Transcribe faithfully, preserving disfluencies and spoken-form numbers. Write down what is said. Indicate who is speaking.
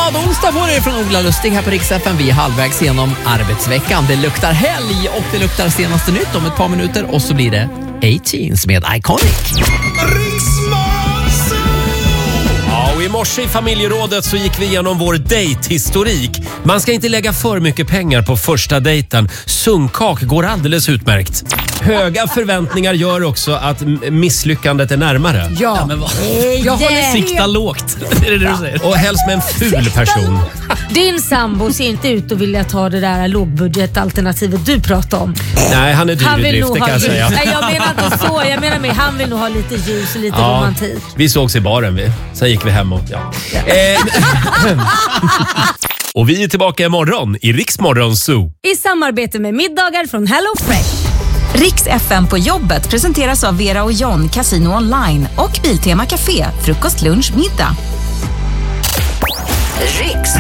Speaker 1: glad onsdag på er från Ola Lustig här på Rix F M. Vi är halvvägs genom arbetsveckan. Det luktar helg och det luktar senaste nytt om ett par minuter. Och så blir det A-Teens med Iconic.
Speaker 2: Ja, och i morse i familjerådet så gick vi igenom vår dejthistorik. Man ska inte lägga för mycket pengar på första dejten. Sunkak går alldeles utmärkt. Höga förväntningar gör också att misslyckandet är närmare.
Speaker 3: Ja, ja men vad? Jag håller
Speaker 2: sikta lågt. Det är det du säger. Och helst med en ful person.
Speaker 3: Din sambo ser inte ut att vilja ta det där lågbudgetalternativet du pratar om.
Speaker 2: Nej, han är dyr i drift, det kan jag säga.
Speaker 3: Nej, jag menar inte så. Jag menar med, han vill nog ha lite ljus och lite ja, romantik.
Speaker 2: Vi sågs i baren, vi. Sen gick vi hem och ja. ja. Eh, och vi är tillbaka imorgon i Rix Morgon Zoo.
Speaker 3: I samarbete med middagar från Hello Fresh.
Speaker 4: Rix F M på jobbet presenteras av Vera och John, Casino Online och Biltema Café, frukost, lunch, middag.
Speaker 5: Rix